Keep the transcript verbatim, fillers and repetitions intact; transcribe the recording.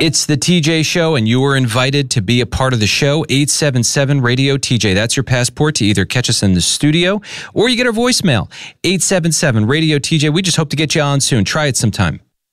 It's the T J Show, and you were invited to be a part of the show. eight seven seven radio T J. That's your passport to either catch us in the studio or you get our voicemail. eight seven seven radio T J. We just hope to get you on soon. Try it sometime.